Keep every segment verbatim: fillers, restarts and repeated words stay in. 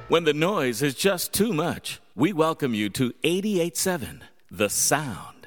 When the noise is just too much, we welcome you to eighty-eight point seven, The Sound.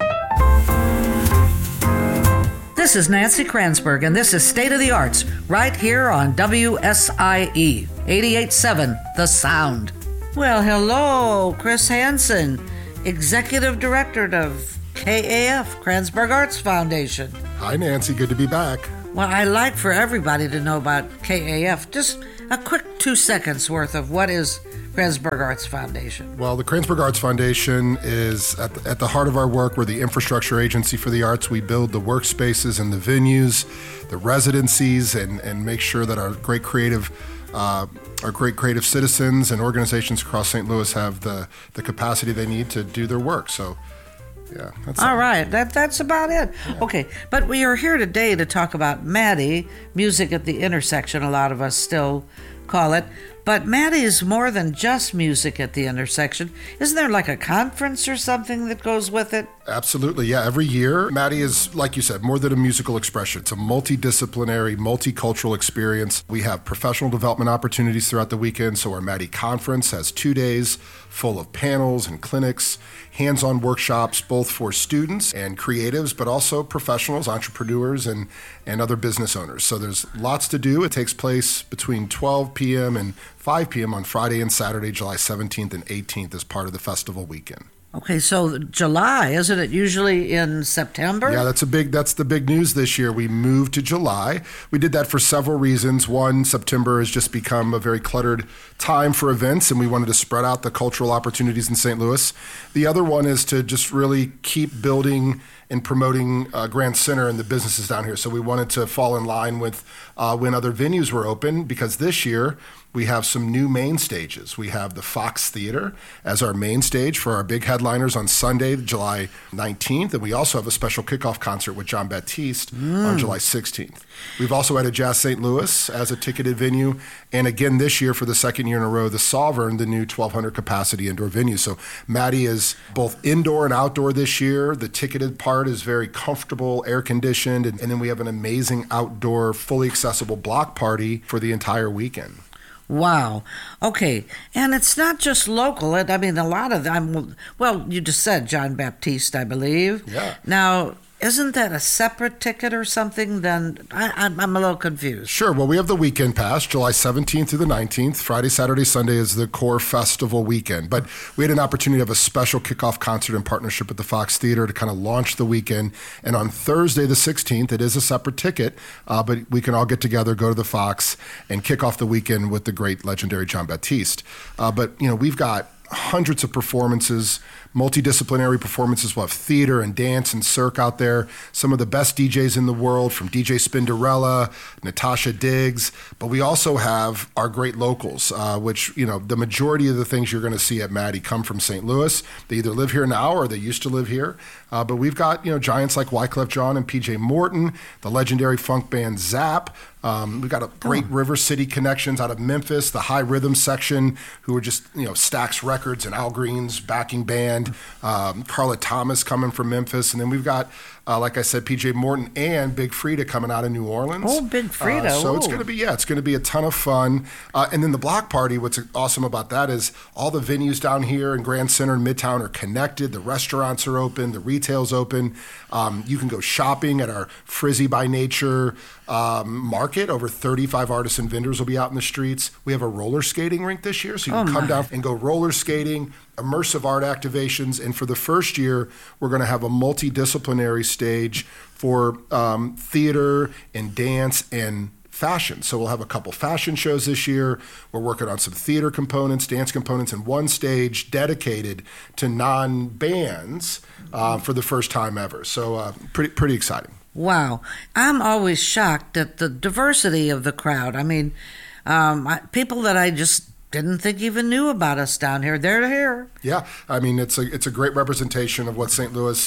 This is Nancy Kranzberg, and this is State of the Arts, right here on W S I E, eighty-eight point seven, The Sound. Well, hello, Chris Hansen, Executive Director of K A F, Kranzberg Arts Foundation. Hi, Nancy. Good to be back. Well, I'd like for everybody to know about K A F. Just a quick two seconds worth of what is Kranzberg Arts Foundation. Well, the Kranzberg Arts Foundation is at the, at the heart of our work. We're the infrastructure agency for the arts. We build the workspaces and the venues, the residencies, and, and make sure that our great creative uh, our great creative citizens and organizations across Saint Louis have the, the capacity they need to do their work. So, yeah. That's All right. That, that's about it. Yeah. Okay. But we are here today to talk about Maddie, music at the intersection, a lot of us still call it. But Maddie is more than just music at the intersection. Isn't there like a conference or something that goes with it? Absolutely, yeah. Every year, Maddie is, like you said, more than a musical expression. It's a multidisciplinary, multicultural experience. We have professional development opportunities throughout the weekend. So our Maddie Conference has two days full of panels and clinics, hands-on workshops, both for students and creatives, but also professionals, entrepreneurs, and, and other business owners. So there's lots to do. It takes place between twelve p.m. and five p.m. on Friday and Saturday, July seventeenth and eighteenth as part of the festival weekend. Okay, so July, isn't it usually in September? Yeah, that's a big. That's the big news this year. We moved to July. We did that for several reasons. One, September has just become a very cluttered time for events, and we wanted to spread out the cultural opportunities in Saint Louis. The other one is to just really keep building and promoting uh, Grand Center and the businesses down here. So we wanted to fall in line with uh, when other venues were open, because this year we have some new main stages. We have the Fox Theater as our main stage for our big headliners on Sunday, July nineteenth, and we also have a special kickoff concert with Jon Batiste mm. on July sixteenth. We've also added Jazz Saint Louis as a ticketed venue, and again this year for the second year in a row, the Sovereign, the new twelve hundred capacity indoor venue. So Maddie is both indoor and outdoor this year. The ticketed part is very comfortable, air conditioned, and, and then we have an amazing outdoor, fully accessible block party for the entire weekend. Wow. Okay. And it's not just local. I mean, a lot of them, well, you just said Jon Batiste, I believe. Yeah. Now, isn't that a separate ticket or something? Then I, I'm, I'm a little confused. Sure. Well, we have the weekend pass, July seventeenth through the nineteenth. Friday, Saturday, Sunday is the core festival weekend. But we had an opportunity to have a special kickoff concert in partnership with the Fox Theater to kind of launch the weekend. And on Thursday, the sixteenth, it is a separate ticket, uh, but we can all get together, go to the Fox, and kick off the weekend with the great legendary Jon Batiste. Uh, but, you know, we've got hundreds of performances, multidisciplinary performances. We'll have theater and dance and cirque out there. Some of the best D Js in the world, from D J Spinderella, Natasha Diggs. But we also have our great locals, uh, which, you know, the majority of the things you're going to see at Maddie come from Saint Louis. They either live here now or they used to live here. Uh, but we've got, you know, giants like Wyclef Jean and P J Morton, the legendary funk band Zapp. Um, we've got a great oh. River City connections out of Memphis, the High Rhythm section, who are just, you know, Stax Records and Al Green's backing band. Um, Carla Thomas coming from Memphis. And then we've got, uh, like I said, P J Morton and Big Frida coming out of New Orleans. Oh, Big Frida. Uh, so Ooh. it's going to be, yeah, it's going to be a ton of fun. Uh, and then the block party, what's awesome about that is all the venues down here in Grand Center and Midtown are connected. The restaurants are open. The retail's open. Um, you can go shopping at our Frizzy by Nature um, market. Over thirty-five artists and vendors will be out in the streets. We have a roller skating rink this year, so you can oh come my. down and go roller skating, immersive art activations. And for the first year, we're going to have a multidisciplinary stage for um, theater and dance and fashion. So we'll have a couple fashion shows this year. We're working on some theater components, dance components, and one stage dedicated to non-bands uh, for the first time ever. So uh, pretty pretty exciting. Wow. I'm always shocked at the diversity of the crowd. I mean, um, I, people that I just didn't think even knew about us down here, they're here. Yeah, I mean, it's a it's a great representation of what Saint Louis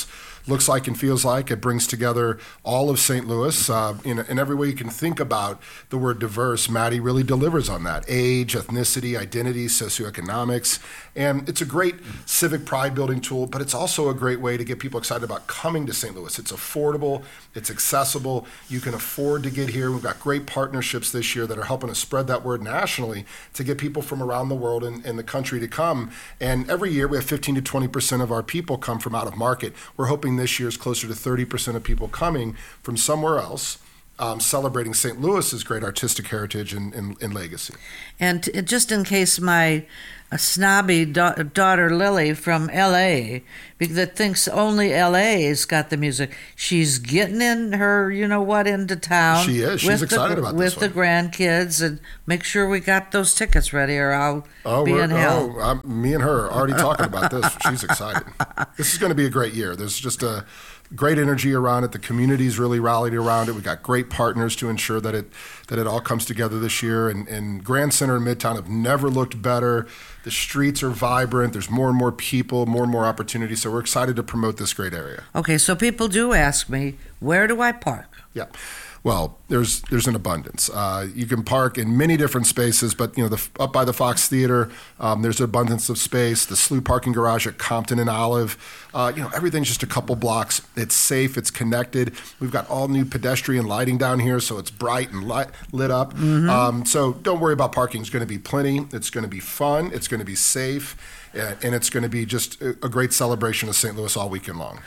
looks like and feels like. It brings together all of Saint Louis. Uh, in, in every way you can think about the word diverse, Maddie really delivers on that. Age, ethnicity, identity, socioeconomics. And it's a great civic pride building tool, but it's also a great way to get people excited about coming to Saint Louis. It's affordable, it's accessible, you can afford to get here. We've got great partnerships this year that are helping us spread that word nationally to get people from around the world and, and the country to come. And every year we have fifteen to twenty percent of our people come from out of market. We're hoping this year is closer to thirty percent of people coming from somewhere else. Um, celebrating Saint Louis's great artistic heritage and, and, and legacy. And t- just in case my uh, snobby da- daughter Lily from L A, that thinks only L A's got the music, she's getting in her, you know what, into town. She is. She's excited the, about with this the grandkids, and make sure we got those tickets ready, or I'll oh, be in hell. Oh, I'm, me and her are already talking about this. She's excited. This is going to be a great year. There's just a great energy around it. The community's really rallied around it. We got great partners to ensure that it that it all comes together this year. And, and Grand Center and Midtown have never looked better. The streets are vibrant. There's more and more people, more and more opportunities. So we're excited to promote this great area. Okay, so people do ask me, where do I park? Yeah. Well, there's there's an abundance. Uh, you can park in many different spaces, but you know, the, up by the Fox Theater, um, there's an abundance of space. The S L U parking garage at Compton and Olive, uh, you know, everything's just a couple blocks. It's safe. It's connected. We've got all new pedestrian lighting down here, so it's bright and light, lit up. Mm-hmm. Um, so don't worry about parking. It's going to be plenty. It's going to be fun. It's going to be safe. And it's going to be just a great celebration of Saint Louis all weekend long.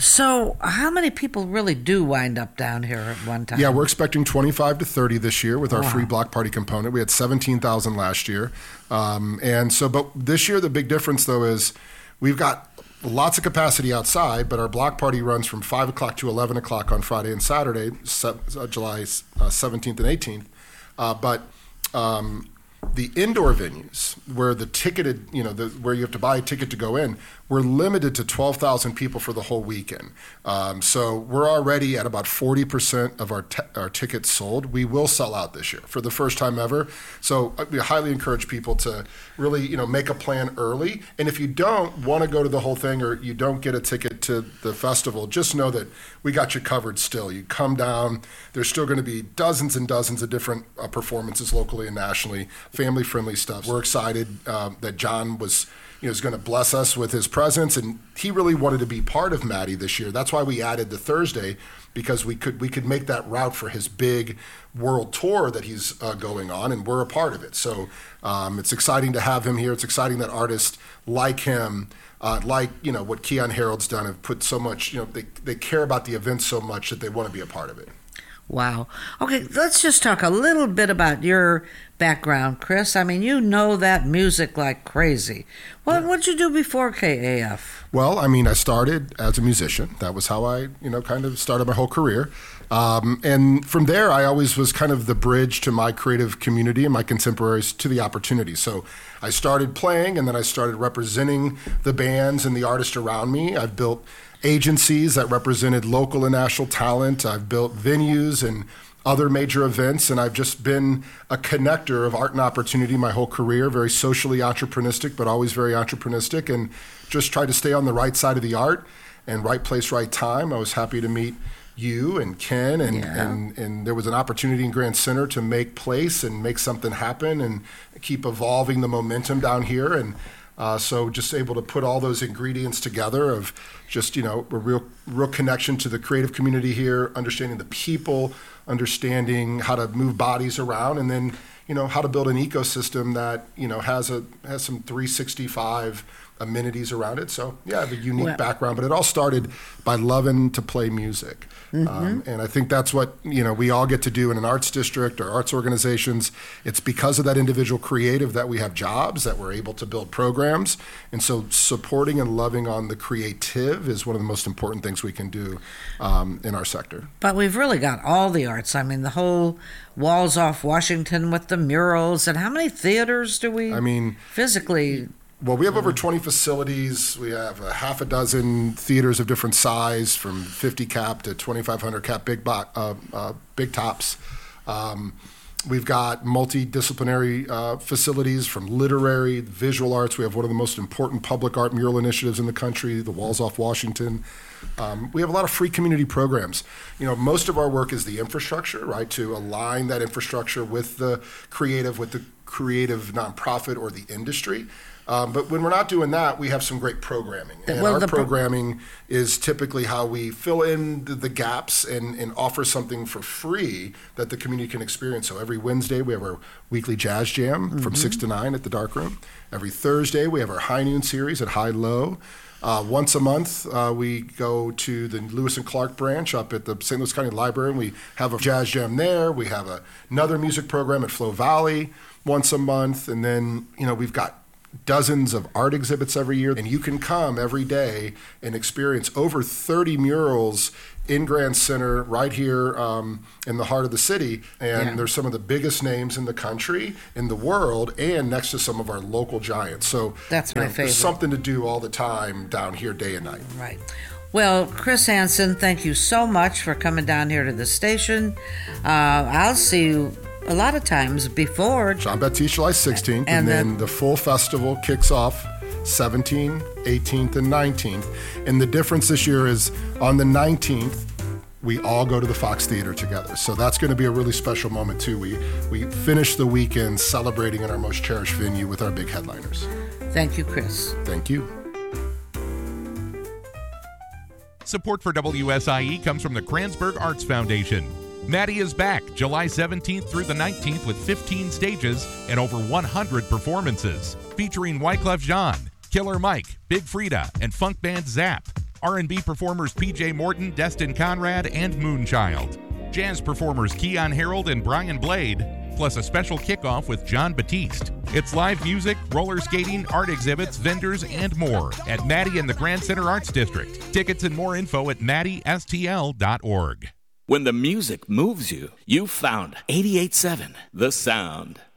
So how many people really do wind up down here at one time? Yeah, we're expecting twenty-five to thirty this year with our wow. free block party component. We had seventeen thousand last year. Um, and so, but this year, the big difference, though, is we've got lots of capacity outside, but our block party runs from five o'clock to eleven o'clock on Friday and Saturday, July seventeenth and eighteenth. Uh, but um, the indoor venues where the ticketed, you know, the, where you have to buy a ticket to go in, we're limited to twelve thousand people for the whole weekend. Um, so we're already at about forty percent of our te- our tickets sold. We will sell out this year for the first time ever. So we highly encourage people to really, you know, make a plan early. And if you don't want to go to the whole thing or you don't get a ticket to the festival, just know that we got you covered still. You come down. There's still going to be dozens and dozens of different uh, performances locally and nationally, family-friendly stuff. We're excited uh, that John was you know, is going to bless us with his presence, and he really wanted to be part of Maddie this year. That's why we added the Thursday, because we could we could make that route for his big world tour that he's uh, going on, and we're a part of it. So um, it's exciting to have him here. It's exciting that artists like him, uh, like you know what Keon Harold's done, have put so much. You know, they they care about the event so much that they want to be a part of it. Wow. Okay, let's just talk a little bit about your background, Chris. I mean, you know that music like crazy. What what'd you do before K A F? Well, I mean, I started as a musician. That was how I, you know, kind of started my whole career. Um, and from there, I always was kind of the bridge to my creative community and my contemporaries to the opportunity. So I started playing, and then I started representing the bands and the artists around me. I've built agencies that represented local and national talent. I've built venues and other major events, and I've just been a connector of art and opportunity my whole career, very socially entrepreneuristic, but always very entrepreneuristic, and just tried to stay on the right side of the art and right place, right time. I was happy to meet you and Ken, and, yeah. and, and there was an opportunity in Grand Center to make place and make something happen and keep evolving the momentum down here. And Uh, so just able to put all those ingredients together of just, you know, a real real connection to the creative community here, understanding the people, understanding how to move bodies around, and then, you know, how to build an ecosystem that, you know, has a has some three sixty-five amenities around it. So, yeah, I have a unique well, background, but it all started by loving to play music. Mm-hmm. Um, and I think that's what, you know, we all get to do in an arts district or arts organizations. It's because of that individual creative that we have jobs, that we're able to build programs. And so supporting and loving on the creative is one of the most important things we can do um, in our sector. But we've really got all the arts. I mean, the whole walls off Washington with the murals. And how many theaters do we I mean, physically... Well, we have over twenty facilities. We have a half a dozen theaters of different size, from fifty cap to twenty-five hundred cap big bo- uh, uh, big tops. Um, We've got multidisciplinary uh, facilities from literary, visual arts. We have one of the most important public art mural initiatives in the country, the Walls Off Washington. Um, we have a lot of free community programs. You know, most of our work is the infrastructure, right, to align that infrastructure with the creative, with the creative nonprofit or the industry. Um, but when we're not doing that, we have some great programming. And well, our the pro- programming is typically how we fill in the, the gaps and, and offer something for free that the community can experience. So every Wednesday, we have our weekly jazz jam mm-hmm. from six to nine at the Dark Room. Every Thursday, we have our High Noon series at High Low. Uh, once a month, uh, we go to the Lewis and Clark branch up at the Saint Louis County Library, and we have a jazz jam there. We have a, another music program at Flow Valley once a month, and then, you know, we've got dozens of art exhibits every year, and you can come every day and experience over thirty murals in Grand Center right here um, in the heart of the city. And yeah. there's some of the biggest names in the country, in the world, and next to some of our local giants. So that's my know, favorite. There's something to do all the time down here day and night. Right. Well, Chris Hansen, thank you so much for coming down here to the station. Uh, I'll see you a lot of times before. Jean-Baptiste, July sixteenth, and, and then, then the full festival kicks off seventeenth, eighteenth, and nineteenth. And the difference this year is on the nineteenth, we all go to the Fox Theater together. So that's going to be a really special moment, too. We, we finish the weekend celebrating in our most cherished venue with our big headliners. Thank you, Chris. Thank you. Support for W S I E comes from the Kranzberg Arts Foundation. Maddie is back July seventeenth through the nineteenth with fifteen stages and over one hundred performances, featuring Wyclef Jean, Killer Mike, Big Frida, and funk band Zap, R and B performers P J Morton, Destin Conrad, and Moonchild, jazz performers Keon Harold and Brian Blade, plus a special kickoff with John Batiste. It's live music, roller skating, art exhibits, vendors, and more at Maddie in the Grand Center Arts District. Tickets and more info at maddie s t l dot org. When the music moves you, you found eighty-eight point seven The Sound.